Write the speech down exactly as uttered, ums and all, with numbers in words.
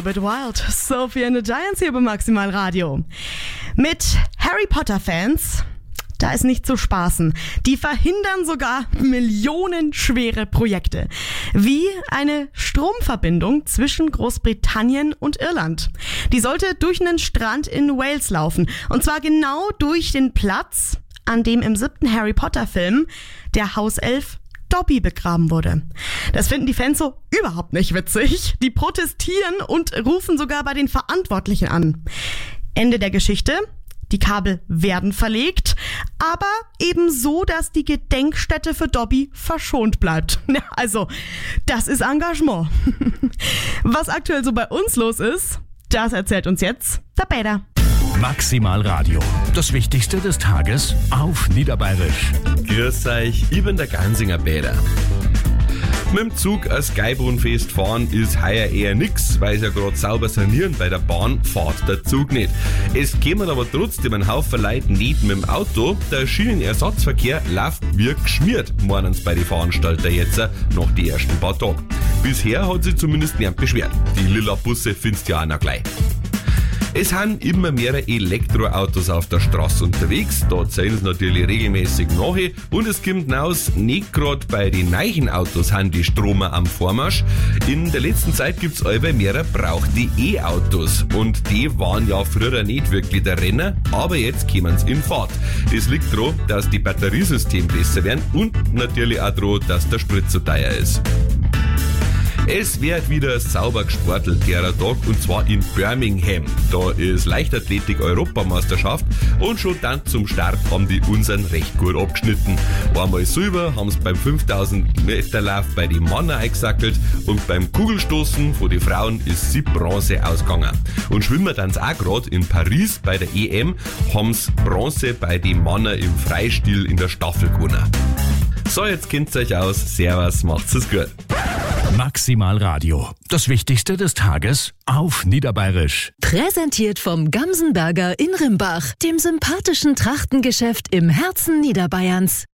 bit wild. Sophie and the Giants hier beim Maximal Radio. Mit Harry Potter Fans, da ist nicht zu spaßen. Die verhindern sogar millionenschwere Projekte. Wie eine Stromverbindung zwischen Großbritannien und Irland. Die sollte durch einen Strand in Wales laufen. Und zwar genau durch den Platz, an dem im siebten Harry Potter Film der Hauself Dobby begraben wurde. Das finden die Fans so überhaupt nicht witzig. Die protestieren und rufen sogar bei den Verantwortlichen an. Ende der Geschichte. Die Kabel werden verlegt, aber eben so, dass die Gedenkstätte für Dobby verschont bleibt. Ja, also, das ist Engagement. Was aktuell so bei uns los ist, das erzählt uns jetzt der Bäder. Maximal Radio. Das Wichtigste des Tages auf Niederbayerisch. Grüß euch, ich bin der Gansinger Bäder. Mit dem Zug als Geibrunfest fahren ist heuer eher nix, weil sie ja gerade sauber sanieren bei der Bahn, fährt der Zug nicht. Es kämen aber trotzdem ein Haufen Leute nicht mit dem Auto. Der Schienenersatzverkehr läuft wie geschmiert, meinen sie bei den Veranstalter jetzt nach den ersten paar Tagen. Bisher hat sich zumindest niemand beschwert. Die lila Busse findest du ja auch noch gleich. Es sind immer mehr Elektroautos auf der Straße unterwegs, da zählen sie natürlich regelmäßig nach und es kommt raus, nicht gerade bei den neuen Autos sind die Stromer am Vormarsch. In der letzten Zeit gibt es allweil mehr brauchte E-Autos und die waren ja früher nicht wirklich der Renner, aber jetzt kommen sie in Fahrt. Das liegt daran, dass die Batteriesysteme besser werden und natürlich auch daran, dass der Sprit zu teuer ist. Es wird wieder sauber gesportelt der Tag und zwar in Birmingham. Da ist Leichtathletik-Europameisterschaft und schon dann zum Start haben die unseren recht gut abgeschnitten. Einmal Silber haben sie beim fünftausend Meter Lauf bei den Männern eingesackelt und beim Kugelstoßen von den Frauen ist sie Bronze ausgegangen. Und schwimmen dann auch gerade in Paris bei der E M haben sie Bronze bei den Männern im Freistil in der Staffel gewonnen. So, jetzt kennt's euch aus. Servus, macht's es gut. Maximal Radio. Das Wichtigste des Tages auf Niederbayerisch. Präsentiert vom Gamsenberger in Rimbach, dem sympathischen Trachtengeschäft im Herzen Niederbayerns.